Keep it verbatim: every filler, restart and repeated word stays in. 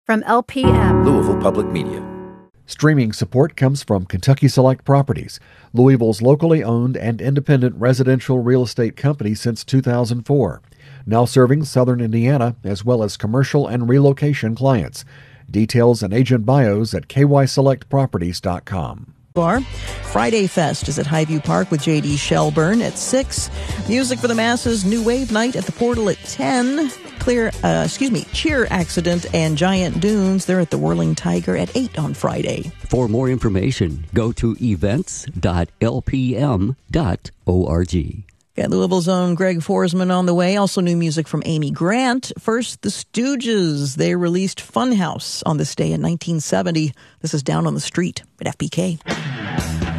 From L P M, Louisville Public Media. Streaming support comes from Kentucky Select Properties, Louisville's locally owned and independent residential real estate company since two thousand four, now serving southern Indiana as well as commercial and relocation clients. Details and agent bios at k y select properties dot com. Bar. Friday Fest is at Highview Park with J D Shelburne at six. Music for the Masses, New Wave Night at the Portal at ten. Clear, uh, excuse me, Cheer Accident and Giant Dunes, they're at the Whirling Tiger at eight on Friday. For more information, go to events dot l p m dot org. Got Louisville's own Greg Forsman on the way. Also new music from Amy Grant. First, the Stooges. They released Funhouse on this day in nineteen seventy. This is Down on the Street at F P K.